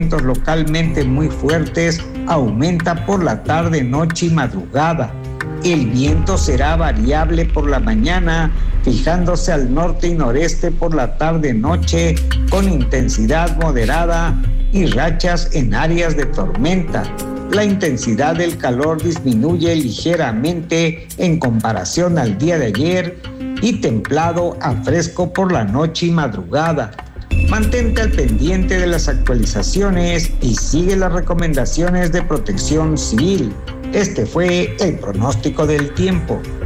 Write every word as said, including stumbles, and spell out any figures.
localmente muy fuertes aumenta por la tarde, noche y madrugada. El viento será variable por la mañana, fijándose al norte y noreste por la tarde-noche con intensidad moderada y rachas en áreas de tormenta. La intensidad del calor disminuye ligeramente en comparación al día de ayer y templado a fresco por la noche y madrugada. Mantente al pendiente de las actualizaciones y sigue las recomendaciones de Protección Civil. Este fue el pronóstico del tiempo.